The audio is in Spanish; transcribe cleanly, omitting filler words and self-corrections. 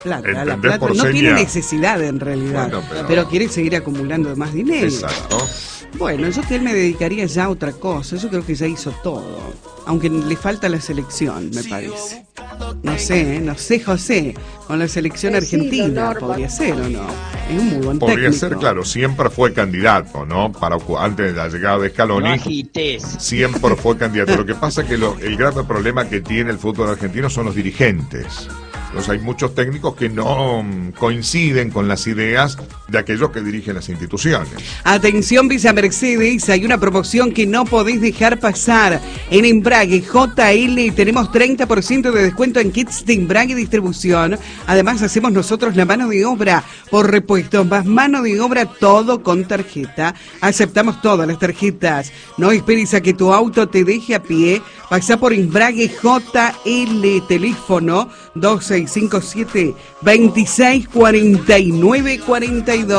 plata. La ¿Entendés? plata Por no seña. tiene necesidad en realidad, Bueno, pero quiere seguir acumulando más dinero. Exacto. Bueno, yo que él me dedicaría ya a otra cosa. Yo creo que ya hizo todo. Aunque le falta la selección, me parece. No sé, José, con la selección argentina, podría ser o no. Es un muy buen Podría técnico. ser, claro, siempre fue candidato, ¿no? Antes de la llegada de Scaloni, No agites. siempre fue candidato. Lo que pasa es que el grave problema que tiene el fútbol argentino son los dirigentes. Entonces hay muchos técnicos que no coinciden con las ideas de aquellos que dirigen las instituciones. Atención Villa Mercedes, hay una promoción que no podéis dejar pasar. En Embrague JL tenemos 30% de descuento en kits de Embrague Distribución. Además hacemos nosotros la mano de obra por repuestos, más mano de obra, todo con tarjeta. Aceptamos todas las tarjetas. No esperes a que tu auto te deje a pie. Pasá por Embrague JL, teléfono 2657 2649 42.